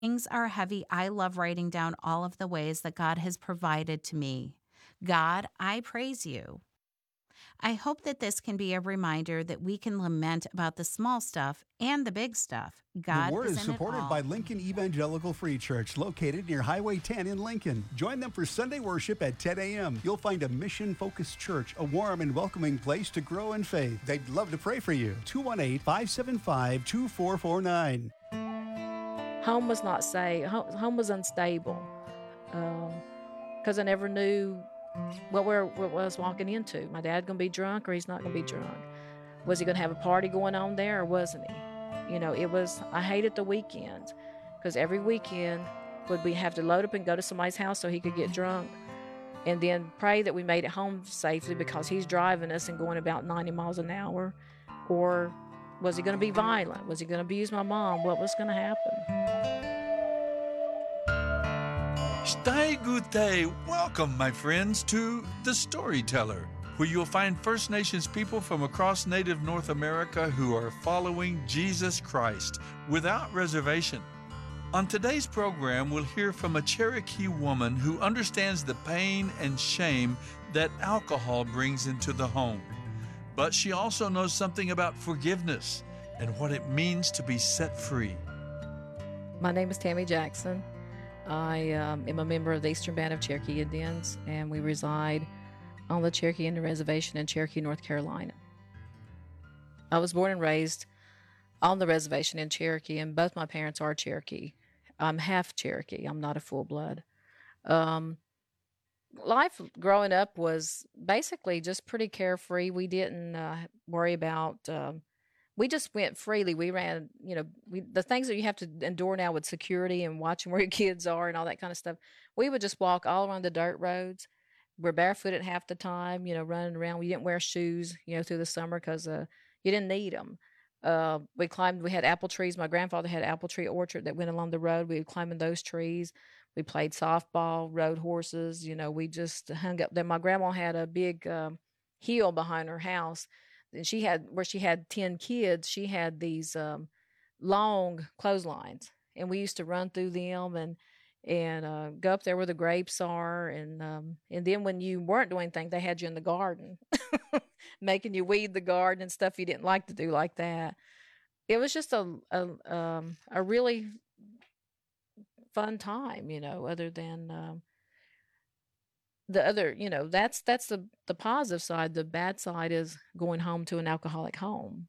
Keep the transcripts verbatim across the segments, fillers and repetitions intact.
Things are heavy, I love writing down all of the ways that God has provided to me. God, I praise you. I hope that this can be a reminder that we can lament about the small stuff and the big stuff. The God Word is is in it supported by all. Lincoln Evangelical Free Church, located near Highway ten in Lincoln. Join them for Sunday worship at ten a.m. You'll find a mission-focused church, a warm and welcoming place to grow in faith. They'd love to pray for you. two one eight, five seven five, two four four nine. Home was not safe. Home, home was unstable because I never knew what, we're, what I was walking into. My dad going to be drunk or he's not going to be drunk? Was he going to have a party going on there or wasn't he? You know, it was, I hated the weekends because every weekend would we have to load up and go to somebody's house so he could get drunk and then pray that we made it home safely because he's driving us and going about ninety miles an hour. Or was he going to be violent? Was he going to abuse my mom? What was going to happen? Stai Gute, welcome, my friends, to The Storyteller, where you'll find First Nations people from across Native North America who are following Jesus Christ without reservation. On today's program, we'll hear from a Cherokee woman who understands the pain and shame that alcohol brings into the home. But she also knows something about forgiveness and what it means to be set free. My name is Tammy Jackson. I um, am a member of the Eastern Band of Cherokee Indians, and we reside on the Cherokee Indian Reservation in Cherokee, North Carolina. I was born and raised on the reservation in Cherokee, and both my parents are Cherokee. I'm half Cherokee. I'm not a full blood. Um, life growing up was basically just pretty carefree. We didn't uh, worry about... Um, we just went freely. We ran, you know, we, the things that you have to endure now with security and watching where your kids are and all that kind of stuff. We would just walk all around the dirt roads. We're barefooted half the time, you know, running around. We didn't wear shoes, you know, through the summer because uh, you didn't need them. Uh, we climbed, we had apple trees. My grandfather had an apple tree orchard that went along the road. We would climb in those trees. We played softball, rode horses. You know, we just hung up there. My grandma had a big um, hill behind her house. And she had, where she had ten kids, she had these um, long clotheslines, and we used to run through them and and uh, go up there where the grapes are, and um, and then when you weren't doing anything, they had you in the garden, making you weed the garden and stuff you didn't like to do like that. It was just a a, um, a really fun time, you know. Other than um, the other, you know, that's that's the the positive side. The bad side is going home to an alcoholic home.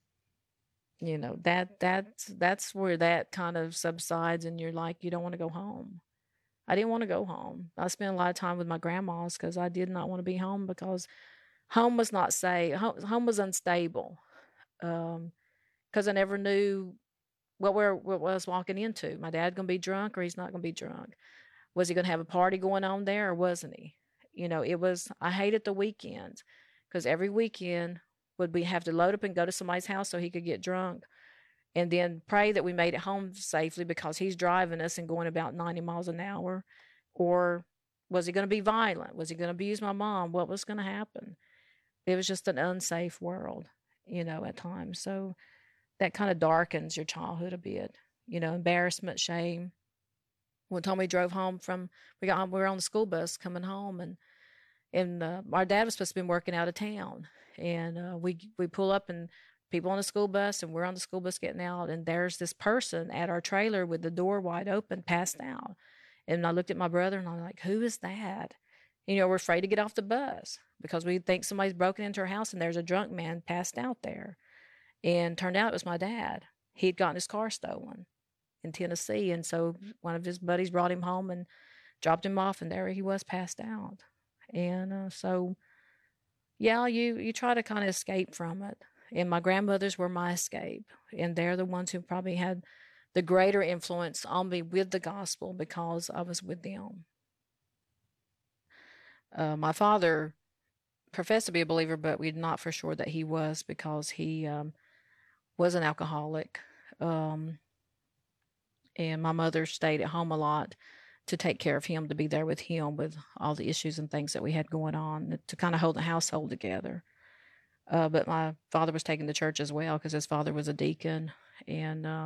You know, that that's that's where that kind of subsides, and you're like, you don't want to go home. I didn't want to go home. I spent a lot of time with my grandmas because I did not want to be home because home was not safe. Home, home was unstable um, because I never knew what we're what I was walking into. My dad gonna be drunk or he's not gonna be drunk? Was he going to have a party going on there or wasn't he? You know, it was, I hated the weekends because every weekend would we have to load up and go to somebody's house so he could get drunk and then pray that we made it home safely because he's driving us and going about ninety miles an hour. Or was he going to be violent? Was he going to abuse my mom? What was going to happen? It was just an unsafe world, you know, at times. So that kind of darkens your childhood a bit, you know, embarrassment, shame. One time we drove home from, we got home, we were on the school bus coming home, and and uh, our dad was supposed to be working out of town, and uh, we we pull up and people on the school bus, and we're on the school bus getting out, and there's this person at our trailer with the door wide open, passed out, and I looked at my brother and I'm like, who is that? You know, we're afraid to get off the bus because we think somebody's broken into our house and there's a drunk man passed out there, and turned out it was my dad. He'd gotten his car stolen in Tennessee. And so one of his buddies brought him home and dropped him off, and there he was passed out. And uh, so, yeah, you, you try to kind of escape from it. And my grandmothers were my escape. And they're the ones who probably had the greater influence on me with the gospel because I was with them. Uh, my father professed to be a believer, but we're not for sure that he was because he um, was an alcoholic. Um, and my mother stayed at home a lot to take care of him, to be there with him with all the issues and things that we had going on, to kind of hold the household together. Uh, but my father was taken to church as well because his father was a deacon, and um,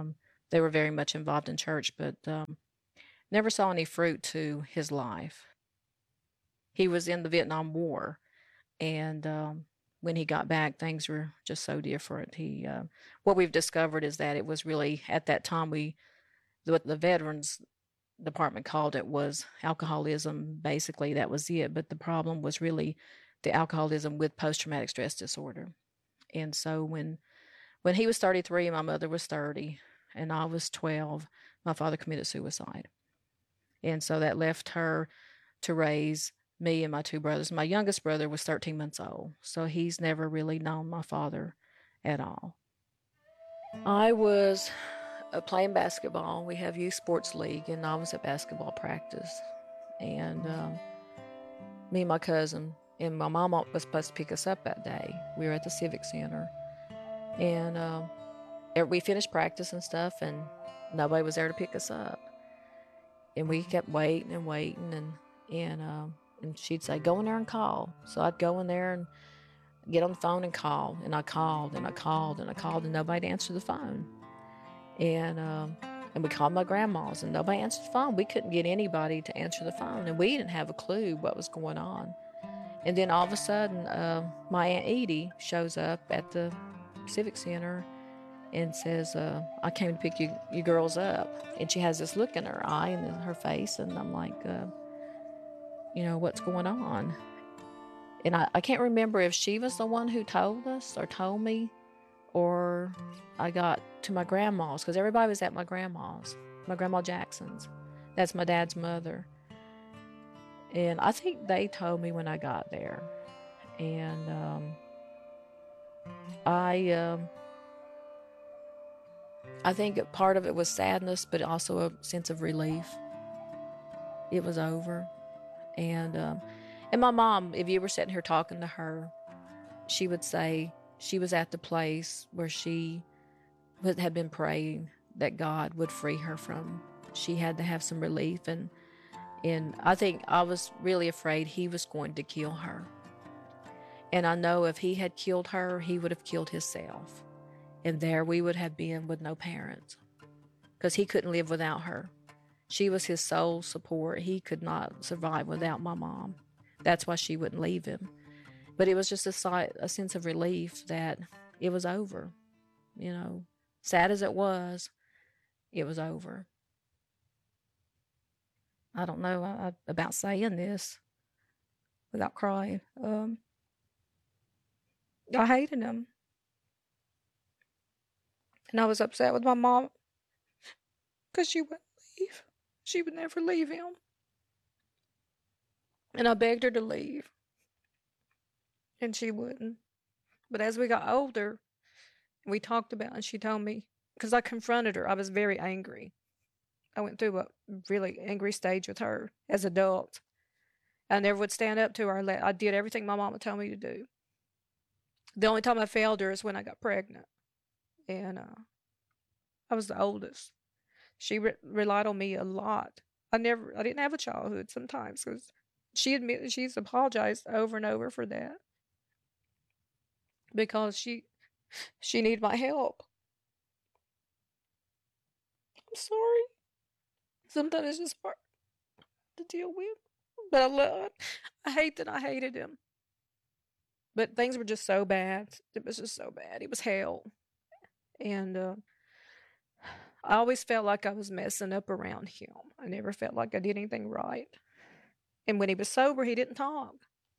they were very much involved in church, but um, never saw any fruit to his life. He was in the Vietnam War, and um, when he got back, things were just so different. He, uh, what we've discovered is that it was really at that time we, what the veterans department called it was alcoholism. Basically, that was it. But the problem was really the alcoholism with post-traumatic stress disorder. And so when when he was thirty-three, my mother was thirty, and I was twelve, my father committed suicide. And so that left her to raise me and my two brothers. My youngest brother was thirteen months old, so he's never really known my father at all. I was uh, playing basketball. We have youth sports league, and I was at basketball practice. And um, me and my cousin and my mom was supposed to pick us up that day. We were at the Civic Center, and um, we finished practice and stuff, and nobody was there to pick us up. And we kept waiting and waiting, and and um, and she'd say, "Go in there and call." So I'd go in there and get on the phone and call, and I called and I called and I called, and nobody answered the phone. And um, and we called my grandma's, and nobody answered the phone. We couldn't get anybody to answer the phone, and we didn't have a clue what was going on. And then all of a sudden, uh, my Aunt Edie shows up at the Civic Center and says, uh, "I came to pick you, you girls up." And she has this look in her eye and in her face, and I'm like, uh, you know, what's going on? And I, I can't remember if she was the one who told us or told me, or I got to my grandma's, because everybody was at my grandma's, my Grandma Jackson's. That's my dad's mother. And I think they told me when I got there. And um, I... Um, I think part of it was sadness, but also a sense of relief. It was over. And um, and my mom, if you were sitting here talking to her, she would say she was at the place where she had been praying that God would free her from. She had to have some relief. And, and I think I was really afraid he was going to kill her. And I know if he had killed her, he would have killed himself. And there we would have been with no parents, because he couldn't live without her. She was his sole support. He could not survive without my mom. That's why she wouldn't leave him. But it was just a, sight, a sense of relief that it was over. You know, sad as it was, it was over. I don't know I, about saying this without crying. Um, I hated him. And I was upset with my mom because she wouldn't leave. She would never leave him. And I begged her to leave. And she wouldn't. But as we got older, we talked about it, and she told me, because I confronted her, I was very angry. I went through a really angry stage with her as an adult. I never would stand up to her. I did everything my mama told me to do. The only time I failed her is when I got pregnant. And uh, I was the oldest. She re- relied on me a lot. I never, I didn't have a childhood sometimes, because she admitted, she's apologized over and over for that, because she, she needed my help. I'm sorry. Sometimes it's just hard to deal with, but I love, I hate that I hated him. But things were just so bad. It was just so bad. It was hell. And uh, I always felt like I was messing up around him. I never felt like I did anything right. And when he was sober, he didn't talk.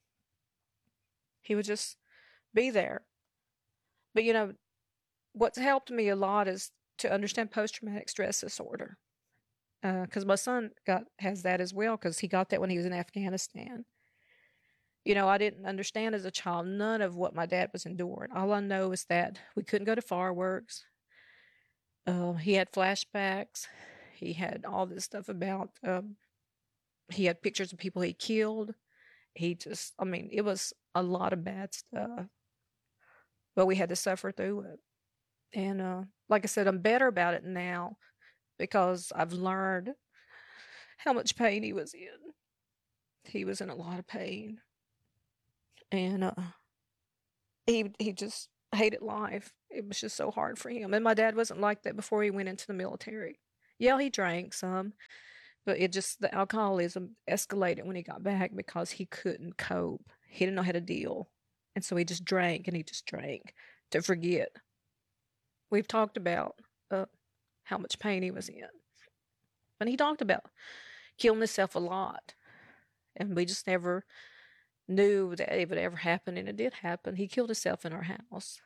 He would just be there. But, you know, what's helped me a lot is to understand post-traumatic stress disorder. Because uh, my son got has that as well, because he got that when he was in Afghanistan. You know, I didn't understand as a child none of what my dad was enduring. All I know is that we couldn't go to fireworks. Uh, he had flashbacks. He had all this stuff about, um, he had pictures of people he killed. He just, I mean, it was a lot of bad stuff. But we had to suffer through it. And uh, like I said, I'm better about it now, because I've learned how much pain he was in. He was in a lot of pain. And uh, he he just hated life. It was just so hard for him. And my dad wasn't like that before he went into the military. Yeah, he drank some, but it just, the alcoholism escalated when he got back because he couldn't cope. He didn't know how to deal. And so he just drank and he just drank to forget. We've talked about uh, how much pain he was in. And he talked about killing himself a lot. And we just never knew that it would ever happen, and it did happen. He killed himself in our house.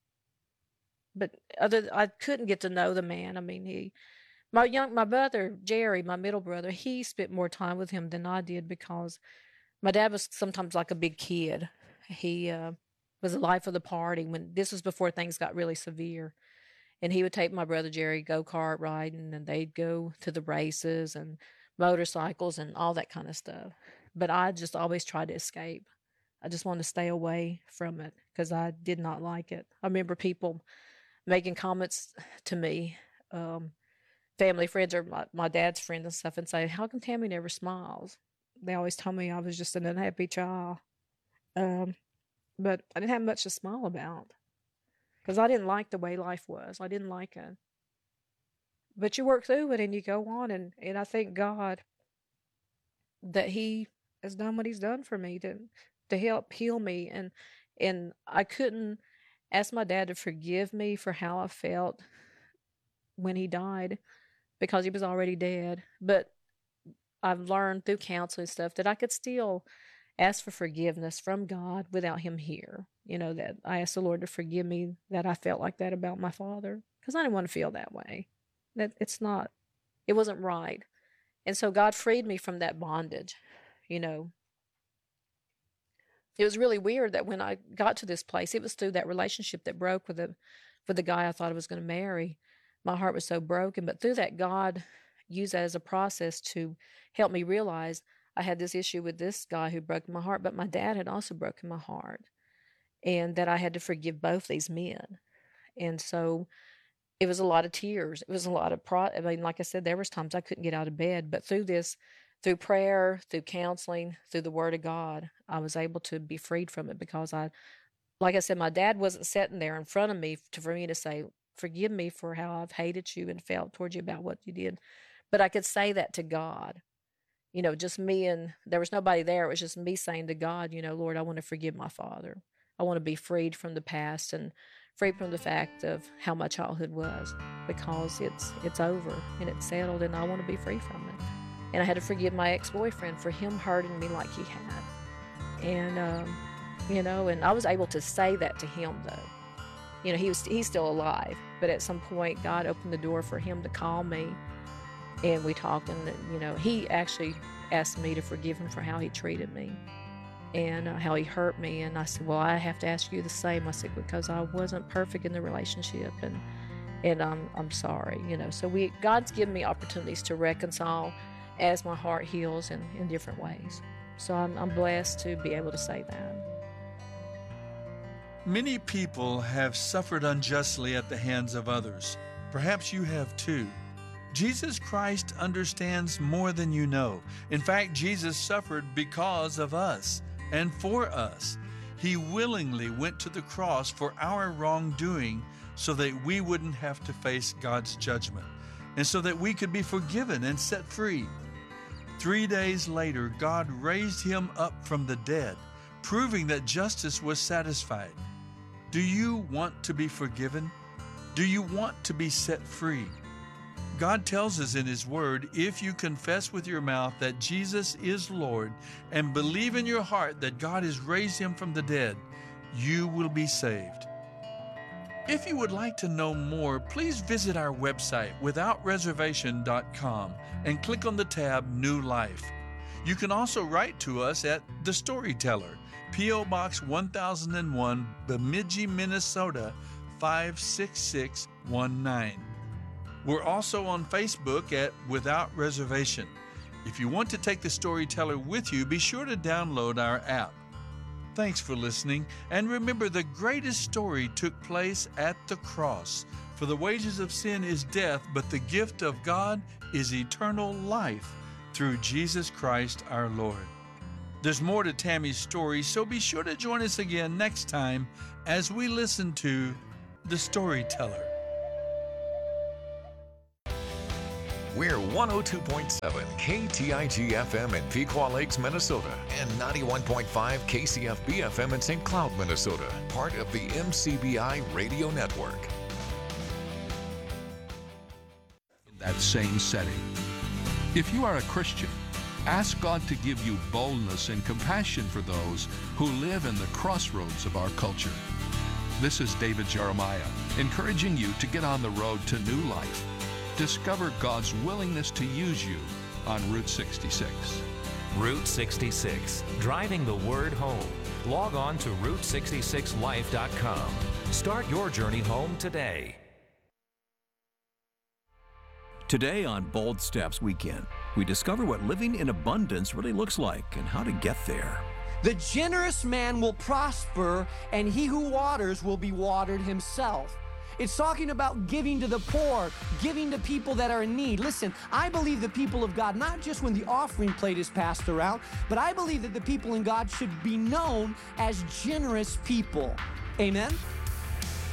But other, I couldn't get to know the man. I mean, he, my young, my brother Jerry, my middle brother, he spent more time with him than I did because my dad was sometimes like a big kid. He uh, was the life of the party when this was before things got really severe, and he would take my brother Jerry go-kart riding, and they'd go to the races and motorcycles and all that kind of stuff. But I just always tried to escape. I just wanted to stay away from it because I did not like it. I remember people making comments to me, um, family friends or my, my dad's friends and stuff, and say, how come Tammy never smiles? They always told me I was just an unhappy child. Um, but I didn't have much to smile about because I didn't like the way life was. I didn't like it. But you work through it and you go on, and, and I thank God that he has done what he's done for me to to help heal me. And and I couldn't ask my dad to forgive me for how I felt when he died because he was already dead. But I've learned through counseling stuff that I could still ask for forgiveness from God without him here. You know, that I asked the Lord to forgive me that I felt like that about my father because I didn't want to feel that way. That it's not, it wasn't right. And so God freed me from that bondage, you know. It was really weird that when I got to this place, it was through that relationship that broke with the, with the guy I thought I was going to marry. My heart was so broken. But through that, God used that as a process to help me realize I had this issue with this guy who broke my heart, but my dad had also broken my heart. And that I had to forgive both these men. And so it was a lot of tears. It was a lot of, pro- I mean, like I said, there was times I couldn't get out of bed, but through this, through prayer, through counseling, through the Word of God, I was able to be freed from it because I, like I said, my dad wasn't sitting there in front of me to, for me to say, forgive me for how I've hated you and felt towards you about what you did. But I could say that to God, you know, just me, and there was nobody there. It was just me saying to God, you know, Lord, I want to forgive my father. I want to be freed from the past and free from the fact of how my childhood was, because it's it's over and it's settled, and I want to be free from it. And I had to forgive my ex-boyfriend for him hurting me like he had. And, um, you know, and I was able to say that to him, though. You know, he was he's still alive, but at some point, God opened the door for him to call me, and we talked, and, you know, he actually asked me to forgive him for how he treated me and uh, how he hurt me. And I said, well, I have to ask you the same. I said, because I wasn't perfect in the relationship, and and I'm I'm sorry, you know. So we God's given me opportunities to reconcile as my heart heals in, in different ways. So I'm I'm blessed to be able to say that. Many people have suffered unjustly at the hands of others. Perhaps you have too. Jesus Christ understands more than you know. In fact, Jesus suffered because of us and for us. He willingly went to the cross for our wrongdoing so that we wouldn't have to face God's judgment, and so that we could be forgiven and set free. Three days later, God raised him up from the dead, proving that justice was satisfied. Do you want to be forgiven? Do you want to be set free? God tells us in His Word, if you confess with your mouth that Jesus is Lord and believe in your heart that God has raised Him from the dead, you will be saved. If you would like to know more, please visit our website, without reservation dot com, and click on the tab New Life. You can also write to us at The Storyteller, P O Box one thousand one, Bemidji, Minnesota five six six one nine. We're also on Facebook at Without Reservation. If you want to take The Storyteller with you, be sure to download our app. Thanks for listening, and remember, the greatest story took place at the cross. For the wages of sin is death, but the gift of God is eternal life through Jesus Christ our Lord. There's more to Tammy's story, so be sure to join us again next time as we listen to The Storyteller. We're one oh two point seven K T I G F M in Pequot Lakes, Minnesota, and ninety-one point five K C F B F M in Saint Cloud, Minnesota, part of the M C B I radio network. In that same setting, if you are a Christian, ask God to give you boldness and compassion for those who live in the crossroads of our culture. This is David Jeremiah, encouraging you to get on the road to new life. Discover God's willingness to use you on Route sixty-six. Route sixty-six, driving the word home. Log on to route sixty-six life dot com. Start your journey home today. Today on Bold Steps Weekend, we discover what living in abundance really looks like and how to get there. The generous man will prosper, and he who waters will be watered himself. It's talking about giving to the poor, giving to people that are in need. Listen, I believe the people of God, not just when the offering plate is passed around, but I believe that the people in God should be known as generous people. Amen?